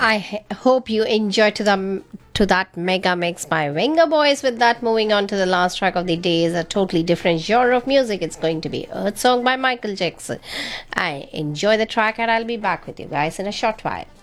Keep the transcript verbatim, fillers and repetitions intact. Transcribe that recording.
I h- hope you enjoyed to the to that mega mix by Venga Boys. With that, moving on to the last track of the day is a totally different genre of music. It's going to be Earth Song by Michael Jackson. I enjoy the track and I'll be back with you guys in a short while.